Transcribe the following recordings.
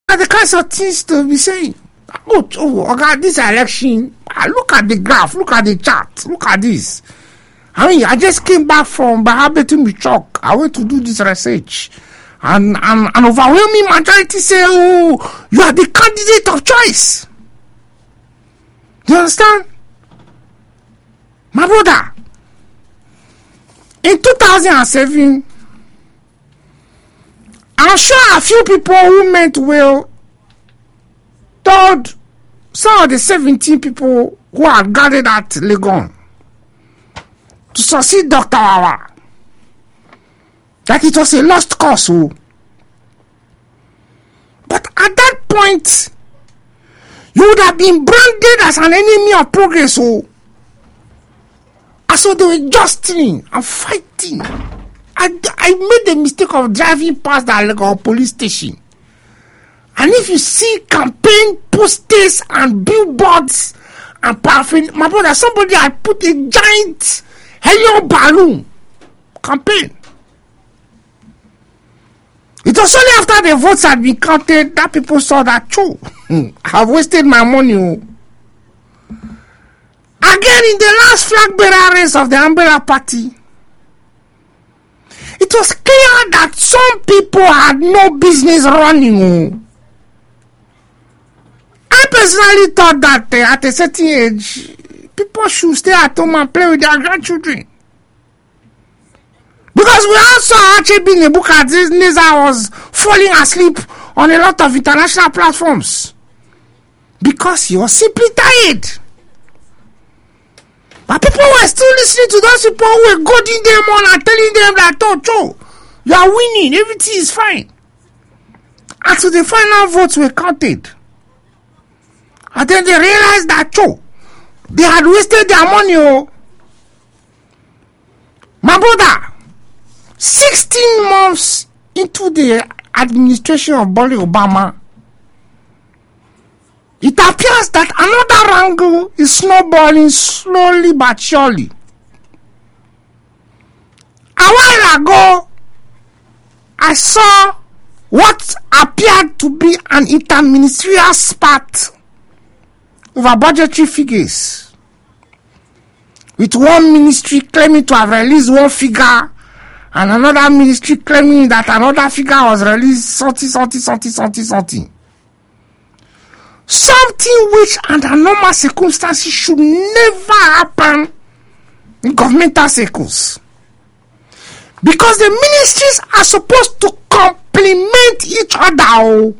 are the kinds of things to be saying. Oh, God, this election, look at the graph, look at the chart, look at this. I mean, I just came back from Bahabetum Michok. I went to do this research. And an overwhelming majority say, oh, you are the candidate of choice. Do you understand? My brother, in 2007, I'm sure a few people who meant well told some of the 17 people who had gathered at Legon to succeed Dr. Wawa that it was a lost cause. But at that point, you would have been branded as an enemy of progress. And so they were jostling and fighting. I made the mistake of driving past that Legon police station. And if you see campaign posters and billboards and paraffin, my brother, somebody had put a giant helium balloon campaign. It was only after the votes had been counted that people saw that, true. I've wasted my money. Again, in the last flag bearer race of the Umbrella Party, it was clear that some people had no business running. I personally thought that at a certain age, people should stay at home and play with their grandchildren. Because we also actually in a book at this Nisa was falling asleep on a lot of international platforms. Because he was simply tired. But people were still listening to those people who were goading them on and telling them that, oh, you are winning, everything is fine. Until the final votes were counted. And then they realized that, they had wasted their money. My brother, 16 months into the administration of Barack Obama, it appears that another wrangle is snowballing slowly but surely. A while ago, I saw what appeared to be an interministerial spat over budgetary figures, with one ministry claiming to have released one figure and another ministry claiming that another figure was released, something. Something which under normal circumstances should never happen in governmental circles. Because the ministries are supposed to complement each other.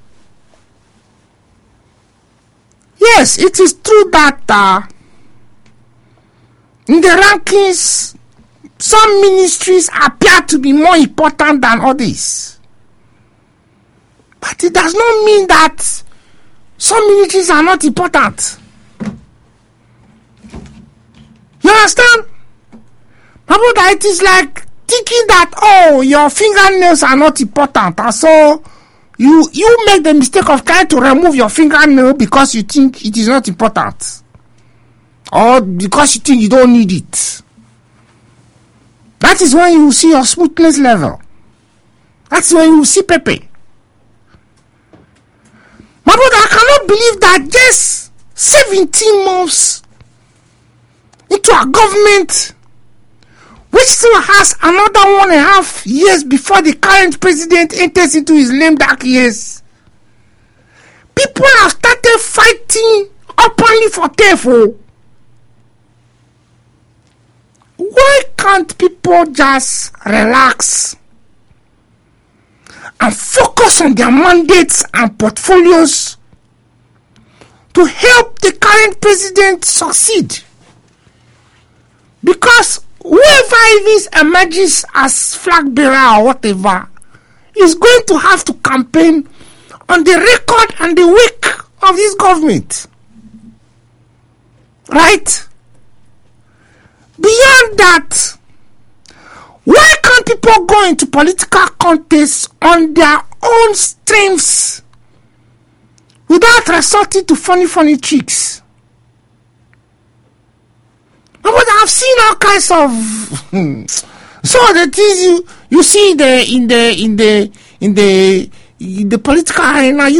Yes, it is true that in the rankings, some ministries appear to be more important than others. But it does not mean that some ministries are not important. You understand? My brother, it is like thinking that, your fingernails are not important. And so you make the mistake of trying to remove your fingernail because you think it is not important. Or because you think you don't need it. That is when you see your smoothness level. That's when you see Pepe. My brother, I cannot believe that just 17 months into a government which still has another 1.5 years before the current president enters into his lame dark years, people have started fighting openly for TEFO. Why can't people just relax and focus on their mandates and portfolios to help the current president succeed? Because whoever emerges as flag bearer or whatever is going to have to campaign on the record and the wake of this government. Right? Beyond that, why can't people go into political contests on their own strengths without resorting to funny tricks? But I've seen all kinds of some of the things you see in the political arena.